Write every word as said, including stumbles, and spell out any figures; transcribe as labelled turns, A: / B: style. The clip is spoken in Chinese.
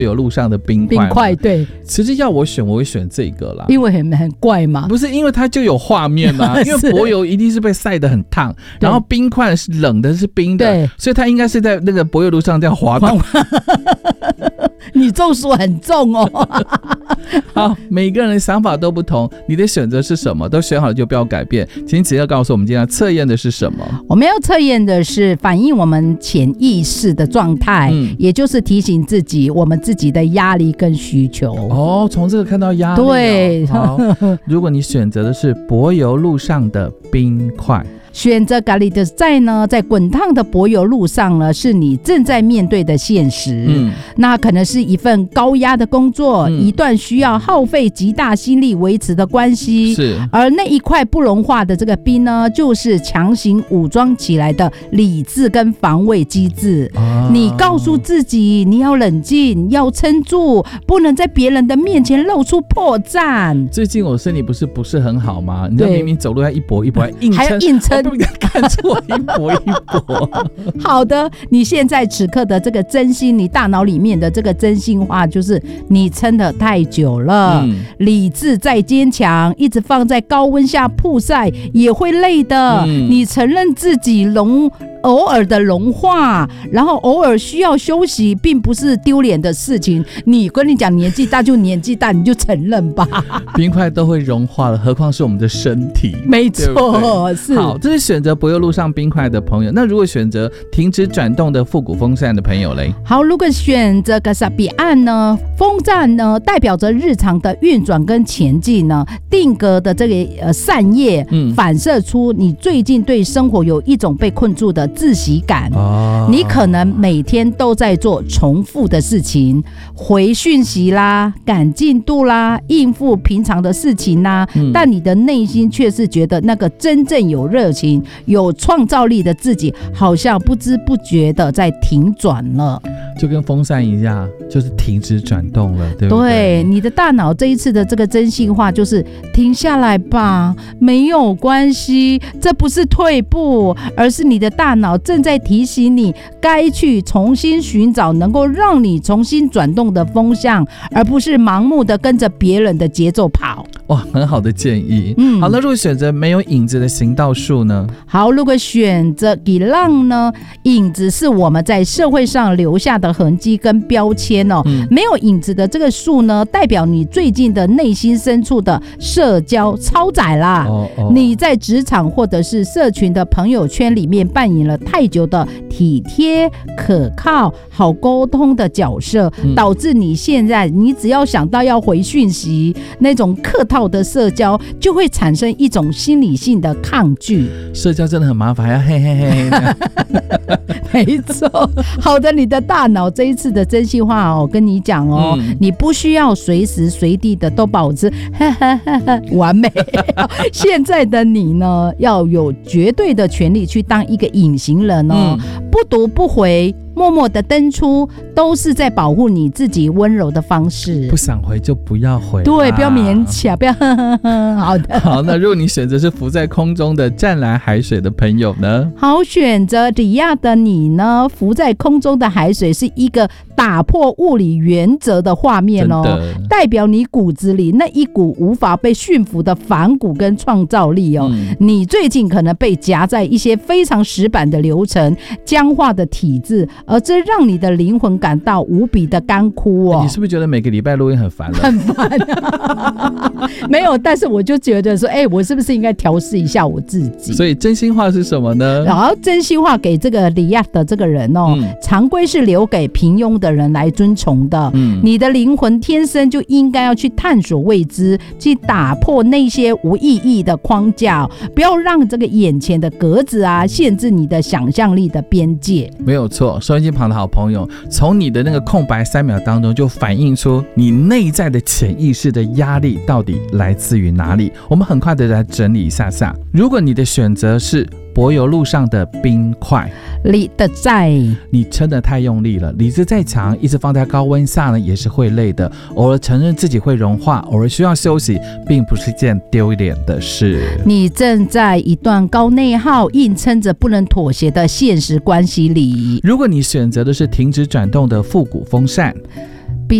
A: 有路上的冰块，
B: 冰块对。
A: 其实要我选，我会选这个啦，
B: 因为很很怪嘛。
A: 不是，因为它就有画面嘛。因为柏油一定是被晒得很烫，然后冰块是冷的，是冰的，所以它应该是在那个柏油路上这样滑动。
B: 你中暑很重哦。
A: 好，每个人的想法都不同，你的选择是什么？都选好了就不要改变。请只要告诉我们今天要测验的是什么？
B: 我们要测验的是反映我们潜意识的状态、嗯，也就是提醒自己我们自己的压力跟需求。
A: 哦，从这个看到压力、哦。
B: 对。
A: 好，如果你选择的是柏油路上的冰块。
B: 选择咖喱的在呢，在滚烫的柏油路上呢，是你正在面对的现实。嗯，那可能是一份高压的工作、嗯，一段需要耗费极大心力维持的关系。
A: 是，
B: 而那一块不融化的这个冰呢，就是强行武装起来的理智跟防卫机制。哦、你告诉自己，你要冷静，要撑住，不能在别人的面前露出破绽。
A: 最近我身体不是不是很好吗？你知道明明走路要一跛一跛，硬撑，
B: 还要硬撑。
A: 不看出我一跛一跛。
B: 好的，你现在此刻的这个真心，你大脑里面的这个真心话就是你撑得太久了、嗯、理智再坚强，一直放在高温下曝晒也会累的、嗯、你承认自己融偶尔的融化，然后偶尔需要休息，并不是丢脸的事情。你跟你讲年纪大就年纪大，你就承认吧。
A: 冰块都会融化了，何况是我们的身体？
B: 没错，是。
A: 好，这是选择柏油路上冰块的朋友。那如果选择停止转动的复古风扇的朋友嘞？
B: 好，如果选择格萨比岸呢，风扇呢代表着日常的运转跟前进呢，定格的这个呃扇叶、嗯、反射出你最近对生活有一种被困住的窒息感、哦、你可能每天都在做重复的事情，回讯息啦，赶进度啦，应付平常的事情啦、嗯、但你的内心却是觉得那个真正有热情有创造力的自己好像不知不觉的在停转了，
A: 就跟风扇一样，就是停止转动了，对不对？
B: 对，你的大脑这一次的这个真心话就是停下来吧，没有关系，这不是退步，而是你的大脑正在提醒你该去重新寻找能够让你重新转动的风向，而不是盲目的跟着别人的节奏跑。
A: 哇，很好的建议。嗯，好，那如果选择没有影子的行道树呢？
B: 好，如果选择给浪呢，影子是我们在社会上留下的痕迹跟标签哦。嗯、没有影子的这个树呢，代表你最近的内心深处的社交超载啦。哦哦、你在职场或者是社群的朋友圈里面扮演了太久的体贴、可靠、好沟通的角色，嗯、导致你现在你只要想到要回讯息，那种客套的社交就会产生一种心理性的抗拒。
A: 社交真的很麻烦，还要嘿嘿嘿
B: 嘿。没错。好的，你的大脑这一次的真心话哦，跟你讲哦、嗯，你不需要随时随地的都保持完美。现在的你呢，要有绝对的权利去当一个隐形人哦，嗯、不读不回。默默的登出，都是在保护你自己温柔的方式。
A: 不想回就不要回，
B: 对，不要勉强，不要呵呵呵。好的，
A: 好，那如果你选择是浮在空中的湛蓝海水的朋友呢？
B: 好，选择里亚的你呢，浮在空中的海水是一个打破物理原则的画面哦，代表你骨子里那一股无法被驯服的反骨跟创造力哦。嗯、你最近可能被夹在一些非常死板的流程、僵化的体制。而这让你的灵魂感到无比的干枯哦。
A: 你是不是觉得每个礼拜录音很烦了？
B: 很烦、啊，没有，但是我就觉得说，哎、欸，我是不是应该调试一下我自己？
A: 所以真心话是什么呢？
B: 然后真心话给这个里亚的这个人哦，嗯、常规是留给平庸的人来遵从的。嗯，你的灵魂天生就应该要去探索未知，去打破那些无意义的框架，不要让这个眼前的格子啊限制你的想象力的边界。
A: 没有错。收音机旁的好朋友，从你的那个空白三秒当中就反映出你内在的潜意识的压力到底来自于哪里。我们很快的来整理一下下。如果你的选择是柏油路上的冰块，
B: 理的在
A: 你撑得太用力了，理智再强，一直放在高温下呢也是会累的。偶尔承认自己会融化，偶尔需要休息，并不是件丢脸的事。
B: 你正在一段高内耗、硬撑着不能妥协的现实关系里。
A: 如果你选择的是停止转动的复古风扇，